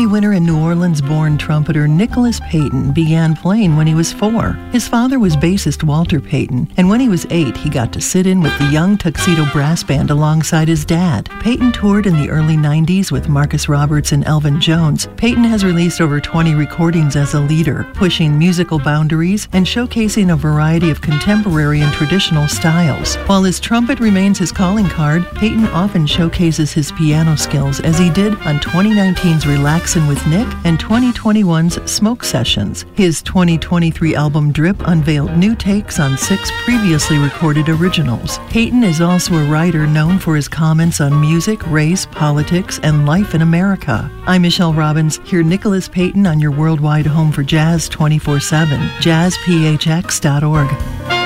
winner and New Orleans-born trumpeter Nicholas Payton began playing when he was 4. His father was bassist Walter Payton, and when he was 8, he got to sit in with the Young Tuxedo Brass Band alongside his dad. Payton toured in the early 90s with Marcus Roberts and Elvin Jones. Payton has released over 20 recordings as a leader, pushing musical boundaries and showcasing a variety of contemporary and traditional styles. While his trumpet remains his calling card, Payton often showcases his piano skills, as he did on 2019's Relaxin' with Nick and 2021's Smoke Sessions. His 2023 album Drip unveiled new takes on 6 previously recorded originals. Payton is also a writer known for his comments on music, race, politics, and life in America. I'm Michelle Robbins. Hear Nicholas Payton on your worldwide home for jazz 24/7, jazzphx.org.